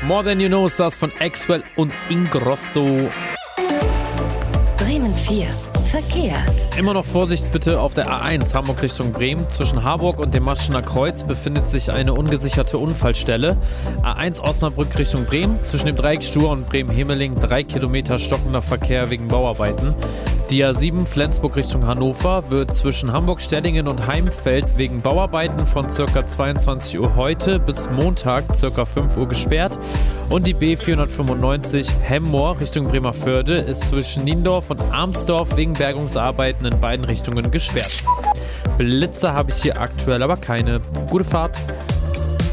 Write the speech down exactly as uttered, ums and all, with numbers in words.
More Than You Know ist das von Axwell und Ingrosso. Bremen vier. Verkehr. Immer noch Vorsicht bitte auf der A eins Hamburg Richtung Bremen. Zwischen Harburg und dem Maschener Kreuz befindet sich eine ungesicherte Unfallstelle. A eins Osnabrück Richtung Bremen. Zwischen dem Dreieck Stur und Bremen-Hemeling drei Kilometer stockender Verkehr wegen Bauarbeiten. Die A sieben Flensburg Richtung Hannover wird zwischen Hamburg-Stellingen und Heimfeld wegen Bauarbeiten von ca. zweiundzwanzig Uhr heute bis Montag ca. fünf Uhr gesperrt. Und die B vierhundertfünfundneunzig Hemmoor Richtung Bremervörde ist zwischen Niendorf und Armsdorf wegen Bergungsarbeiten in beiden Richtungen gesperrt. Blitzer habe ich hier aktuell aber keine. Gute Fahrt!